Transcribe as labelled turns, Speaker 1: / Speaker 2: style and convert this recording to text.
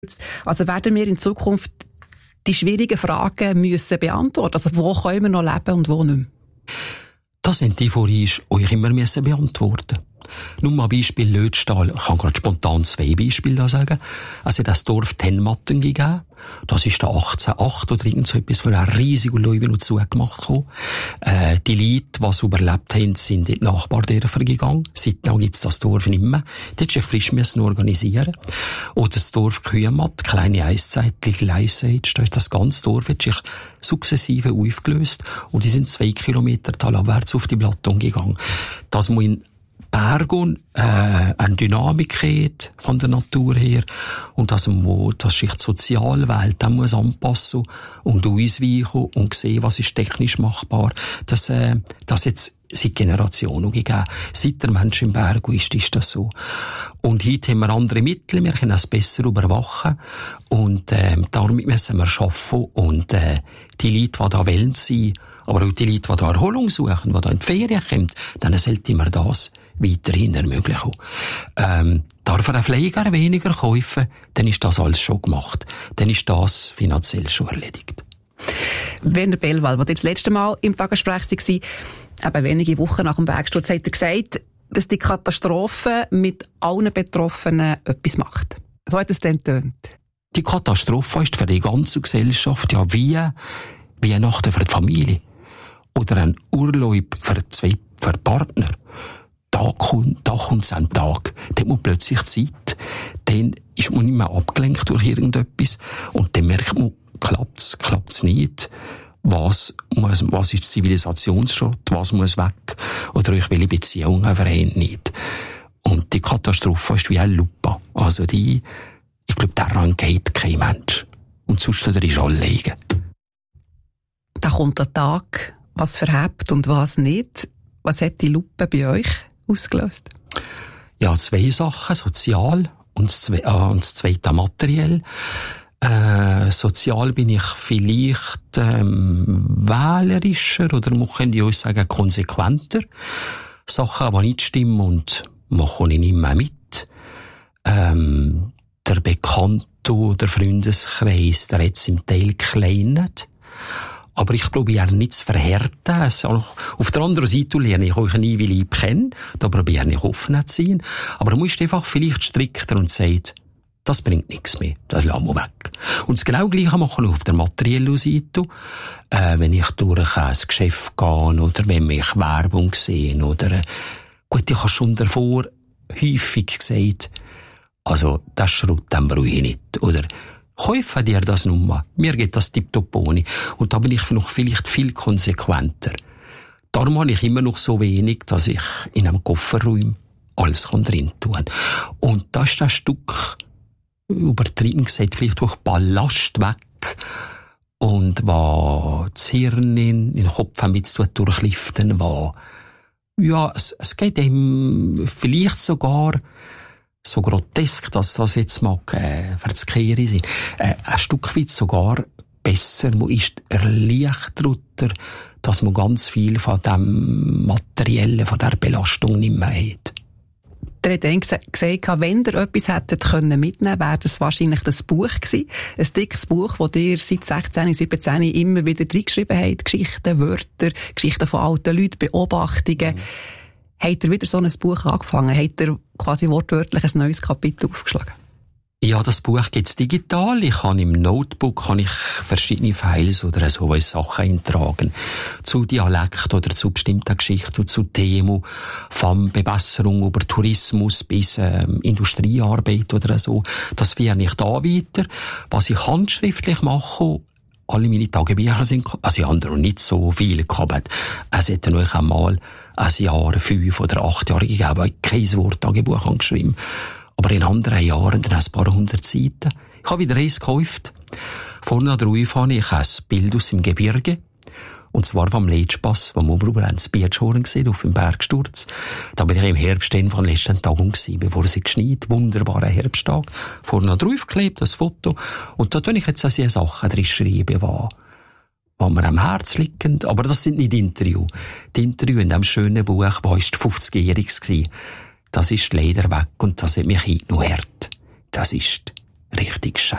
Speaker 1: Also werden wir in Zukunft die schwierigen Fragen müssen beantworten? Also wo können wir noch leben und wo nicht mehr?
Speaker 2: Das haben die vorhin euch immer beantworten. Nur mal Beispiel Lötstahl. Ich kann gerade spontan 2 Beispiele da sagen. Also das Dorf Tenmatten gegeben. Das ist da 1808 oder irgend so etwas für eine riesige Leuwe noch zugemacht gekommen. Die Leute, die es überlebt haben, sind in die Nachbardörfer gegangen. Seitdem gibt es das Dorf nicht mehr. Dort musste ich frisch organisieren. Oder das Dorf Kühematt, kleine Eiszeit, Little Ice Age, da ist das ganze Dorf hat sich sukzessive aufgelöst und die sind 2 Kilometer talabwärts auf die Plattform gegangen. Das muss in Bergen eine Dynamik hat von der Natur her und dass sich die Sozialwelt dann muss anpassen und ausweichen und sehen, was ist technisch machbar. Das jetzt seit Generationen gegeben. Seit der Mensch im Berg ist das so. Und heute haben wir andere Mittel, wir können es besser überwachen und damit müssen wir arbeiten und die Leute, die da wollen sein, aber auch die Leute, die da Erholung suchen, die da in die Ferien kommen, dann sollte man das weiterhin ermöglichen. Darf er einen Pfleger weniger kaufen, dann ist das alles schon gemacht. Dann ist das finanziell schon erledigt.
Speaker 1: Werner Bellwall, der das letzte Mal im Tagesgespräch war, eben wenige Wochen nach dem Bergsturz, hat er gesagt, dass die Katastrophe mit allen Betroffenen etwas macht. So hat es dann getönt.
Speaker 2: Die Katastrophe ist für die ganze Gesellschaft ja wie Weihnachten für die Familie. Oder ein Urlaub für die Partner. Da kommt es ein Tag, dann muss plötzlich Zeit, dann ist man nicht mehr abgelenkt durch irgendetwas und dann merkt man, klappt's nicht, was ist Zivilisationsschrott, was muss weg, oder ich will Beziehungen verhindern nicht. Und die Katastrophe ist wie ein Lupa. Also ich glaube, daran geht kein Mensch. Und sonst ist alles liegen.
Speaker 1: Da kommt der Tag, was verhebt und was nicht. Was hat die Lupe bei euch ausgelöst?
Speaker 2: Ja, 2 Sachen, sozial und das zweite materiell. Sozial bin ich vielleicht wählerischer oder man könnte auch sagen konsequenter. Sachen, die nicht stimmen und mache ich nicht mehr mit. Der Bekannte oder Freundeskreis, der hat es im Teil gekleinet. Aber ich probiere nicht zu verhärten. Also, auf der anderen Seite lerne ich euch nie, wie ich kenne. Da probiere ich offen zu sein. Aber du musst einfach vielleicht strikter und sagen, das bringt nichts mehr. Das lassen wir weg. Und das genau Gleiche machen wir auf der materiellen Seite. Wenn ich durch ein Geschäft gehe oder wenn ich Werbung sehe oder, gut, ich habe schon davor häufig gesagt, also, das Schrott, den brauche ich nicht. Oder, kaufe dir das nur. Mir geht das tipptopp ohne. Und da bin ich noch vielleicht viel konsequenter. Darum habe ich immer noch so wenig, dass ich in einem Kofferraum alles drin tun kann. Und da ist das Stück, übertrieben gesagt, vielleicht durch Ballast weg. Und was das Hirn in den Kopf mit zu durchliften, ja, es geht ihm vielleicht sogar so grotesk, dass das jetzt mag verzkehren sind. Ein Stück weit sogar besser, man ist erleichtert, dass man ganz viel von dem Materiellen, von der Belastung nicht mehr hat.
Speaker 1: Der hat dann gesagt, wenn ihr etwas hättet mitnehmen können, wäre das wahrscheinlich das Buch gewesen. Ein dickes Buch, das ihr seit 16, 17 immer wieder reingeschrieben habt. Geschichten, Wörter, Geschichten von alten Leuten, Beobachtungen. Habt ihr wieder so ein Buch angefangen? Habt ihr quasi wortwörtlich ein neues Kapitel aufgeschlagen?
Speaker 2: Ja, das Buch gibt's digital. Ich habe im Notebook verschiedene Files oder so Sachen eintragen. Zu Dialekt oder zu bestimmten Geschichten, zu Themen, von Bewässerung über Tourismus bis Industriearbeit oder so. Das wäre ich da weiter. Was ich handschriftlich mache, alle meine Tagebücher sind, also ich habe noch nicht so viele gehabt. Es hätte noch einmal ein Jahr, 5 oder 8 Jahre gegeben, weil ich kein Wort-Tagebuch geschrieben habe. Aber in anderen Jahren dann ein paar 100 Seiten. Ich habe wieder eins gekauft. Vorne drauf habe ich ein Bild aus dem Gebirge. Und zwar vom Leitspass, wo wir über ein Beachhoren gesehen auf dem Bergsturz. Da bin ich im Herbst von den letzten Tagen gewesen, bevor es geschneit. Wunderbarer Herbsttag. Vorne drauf geklebt, das Foto. Und da tue ich jetzt also Sachen drin schreiben, die mir am Herz liegen. Aber das sind nicht Interviews. Die Interviews in diesem schönen Buch, das war 50-jähriges gewesen. Das ist leider weg und das hat mich heute noch hart. Das ist richtig scheiße.